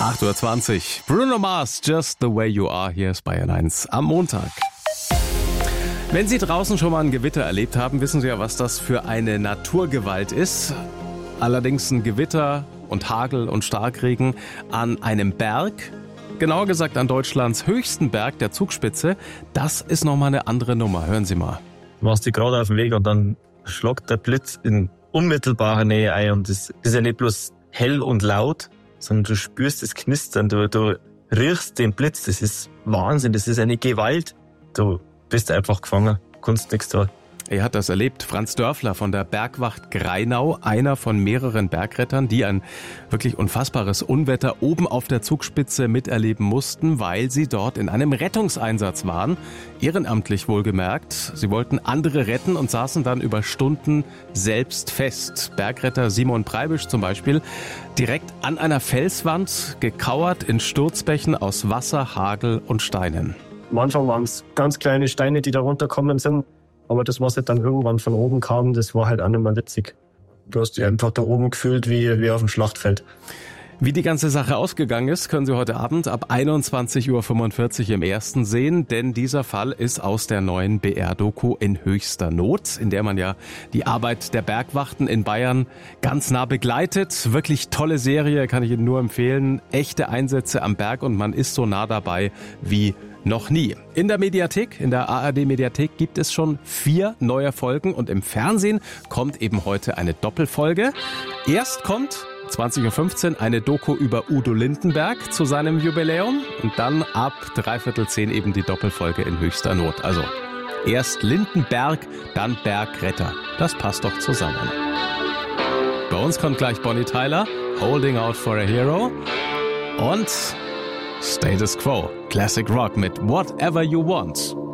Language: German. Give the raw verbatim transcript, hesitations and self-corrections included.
acht Uhr zwanzig. Bruno Mars, Just the Way You Are, hier ist Bayern eins am Montag. Wenn Sie draußen schon mal ein Gewitter erlebt haben, wissen Sie ja, was das für eine Naturgewalt ist. Allerdings ein Gewitter und Hagel und Starkregen an einem Berg, genauer gesagt an Deutschlands höchsten Berg, der Zugspitze, das ist nochmal eine andere Nummer. Hören Sie mal. Du machst dich gerade auf den Weg und dann schlagt der Blitz in unmittelbare Nähe ein. Und das ist ja nicht bloß hell und laut, sondern du spürst das Knistern, du, du riechst den Blitz. Das ist Wahnsinn, das ist eine Gewalt. Du bist einfach gefangen, kannst nichts tun. Er hat das erlebt. Franz Dörfler von der Bergwacht Greinau, einer von mehreren Bergrettern, die ein wirklich unfassbares Unwetter oben auf der Zugspitze miterleben mussten, weil sie dort in einem Rettungseinsatz waren. Ehrenamtlich wohlgemerkt. Sie wollten andere retten und saßen dann über Stunden selbst fest. Bergretter Simon Preibisch zum Beispiel, direkt an einer Felswand, gekauert in Sturzbächen aus Wasser, Hagel und Steinen. Am Anfang waren es ganz kleine Steine, die da runtergekommen sind. Aber das, was halt dann irgendwann von oben kam, das war halt auch nicht mehr witzig. Du hast dich einfach da oben gefühlt wie, wie auf dem Schlachtfeld. Wie die ganze Sache ausgegangen ist, können Sie heute Abend ab einundzwanzig Uhr fünfundvierzig im Ersten sehen, denn dieser Fall ist aus der neuen B R-Doku In höchster Not, in der man ja die Arbeit der Bergwachten in Bayern ganz nah begleitet. Wirklich tolle Serie, kann ich Ihnen nur empfehlen. Echte Einsätze am Berg und man ist so nah dabei wie noch nie. In der Mediathek, in der A R D-Mediathek gibt es schon vier neue Folgen und im Fernsehen kommt eben heute eine Doppelfolge. Erst kommt zwanzig Uhr fünfzehn eine Doku über Udo Lindenberg zu seinem Jubiläum und dann ab dreiviertel zehn eben die Doppelfolge In höchster Not. Also erst Lindenberg, dann Bergretter. Das passt doch zusammen. Bei uns kommt gleich Bonnie Tyler, Holding Out for a Hero und Status Quo, Classic Rock mit Whatever You Want.